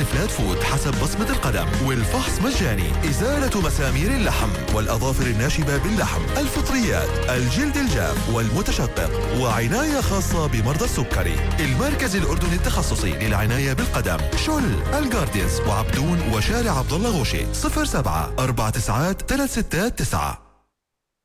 فلات فود حسب بصمة القدم، والفحص مجاني. إزالة مسامير اللحم والأظافر الناشبة باللحم، الفطريات، الجلد الجاف والمتشقق، وعناية خاصة بمرضى السكري. المركز الأردني التخصصي للعناية بالقدم، شل، الجاردينز وعبدون وشارع عبد الله غوشي. 07 49 369.